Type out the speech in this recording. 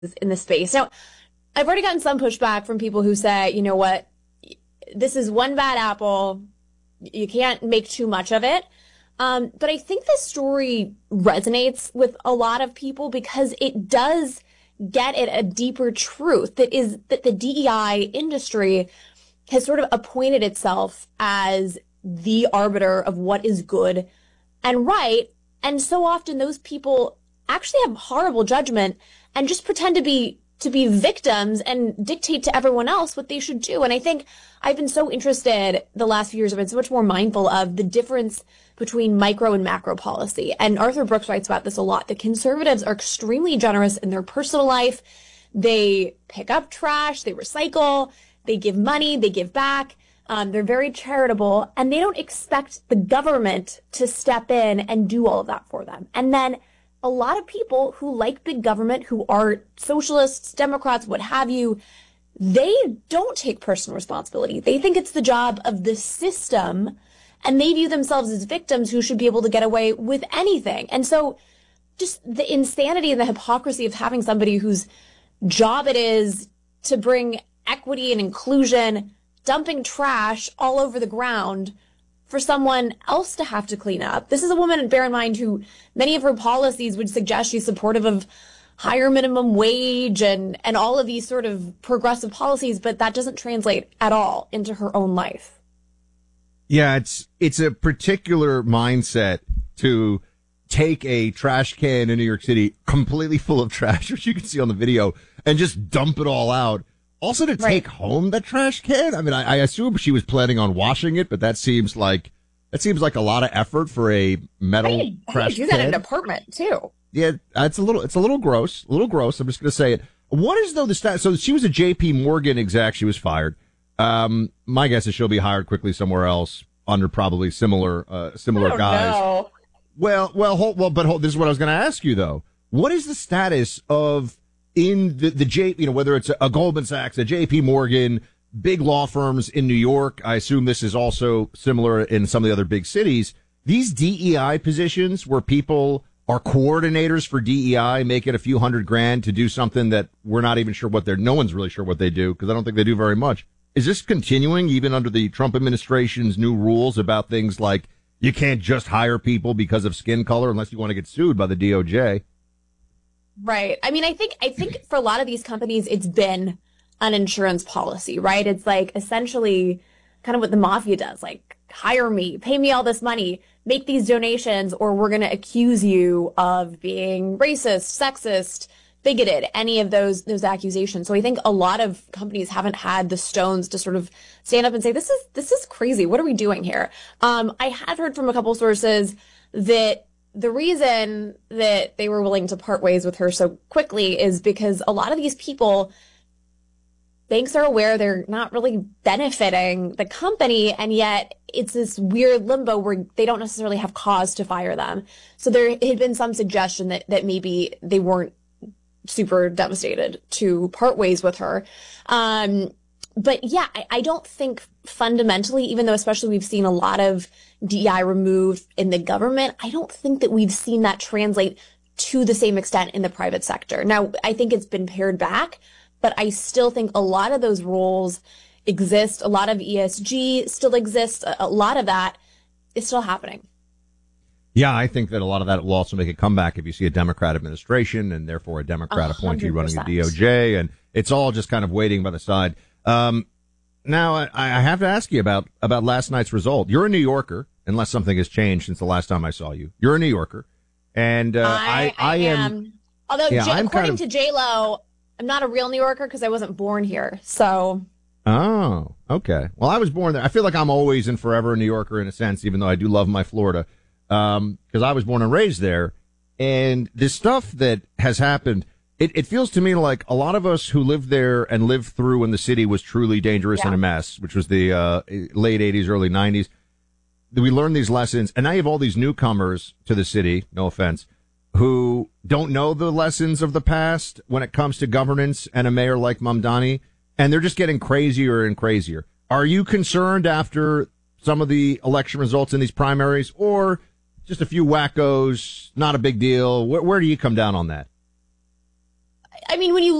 in the space. Now, I've already gotten some pushback from people who say, you know what, this is one bad apple. You can't make too much of it. But I think this story resonates with a lot of people because it does get at a deeper truth that is that the DEI industry has sort of appointed itself as the arbiter of what is good and right. And so often those people actually have horrible judgment and just pretend to be victims and dictate to everyone else what they should do. And I think I've been so interested the last few years, I've been so much more mindful of the difference between micro and macro policy. And Arthur Brooks writes about this a lot. The conservatives are extremely generous in their personal life. They pick up trash, they recycle, they give money, they give back. They're very charitable, and they don't expect the government to step in and do all of that for them. And then a lot of people who like big government, who are socialists, Democrats, what have you, they don't take personal responsibility. They think it's the job of the system, and they view themselves as victims who should be able to get away with anything. And so just the insanity and the hypocrisy of having somebody whose job it is to bring equity and inclusion, dumping trash all over the ground for someone else to have to clean up. This is a woman, bear in mind, who many of her policies would suggest she's supportive of higher minimum wage and all of these sort of progressive policies, but that doesn't translate at all into her own life. Yeah, it's a particular mindset to take a trash can in New York City completely full of trash, which you can see on the video, and just dump it all out. Also to take home the trash can. I mean, I assume she was planning on washing it, but that seems like a lot of effort for a metal trash can. Do that in an apartment too. Yeah, it's a little gross. I'm just going to say it. What is though the stat? So she was a J.P. Morgan exec. She was fired. My guess is she'll be hired quickly somewhere else under probably similar guys. Know. But hold. This is what I was going to ask you though. What is the status of in the whether it's a Goldman Sachs, a J.P. Morgan, big law firms in New York? I assume this is also similar in some of the other big cities. These DEI positions where people are coordinators for DEI, making a few $100,000 to do something that we're not even sure no one's really sure what they do, because I don't think they do very much. Is this continuing even under the Trump administration's new rules about things like you can't just hire people because of skin color unless you want to get sued by the DOJ? Right. I mean, I think for a lot of these companies, it's been an insurance policy, right? It's like essentially kind of what the mafia does, like hire me, pay me all this money, make these donations, or we're going to accuse you of being racist, sexist, bigoted, any of those accusations. So I think a lot of companies haven't had the stones to sort of stand up and say, this is crazy. What are we doing here? I had heard from a couple sources that the reason that they were willing to part ways with her so quickly is because a lot of these people, banks are aware they're not really benefiting the company, and yet it's this weird limbo where they don't necessarily have cause to fire them. So there had been some suggestion that maybe they weren't super devastated to part ways with her. But yeah, I don't think fundamentally, even though especially we've seen a lot of DEI removed in the government, I don't think that we've seen that translate to the same extent in the private sector. Now, I think it's been pared back, but I still think a lot of those roles exist. A lot of ESG still exists. A lot of that is still happening. Yeah, I think that a lot of that will also make a comeback if you see a Democrat administration and therefore a Democrat 100%. appointee running the DOJ, and it's all just kind of waiting by the side. Now, I have to ask you about last night's result. You're a New Yorker, unless something has changed since the last time I saw you. You're a New Yorker, and I am. Although, yeah, according to J-Lo, I'm not a real New Yorker because I wasn't born here. So. Oh, okay. Well, I was born there. I feel like I'm always and forever a New Yorker in a sense, even though I do love my Florida, because I was born and raised there. And this stuff that has happened, it feels to me like a lot of us who lived there and lived through when the city was truly dangerous and a mess, which was the late 80s, early 90s. We learned these lessons, and now you have all these newcomers to the city, no offense, who don't know the lessons of the past when it comes to governance and a mayor like Mamdani, and they're just getting crazier and crazier. Are you concerned after some of the election results in these primaries, or just a few wackos, not a big deal? Where do you come down on that? I mean, when you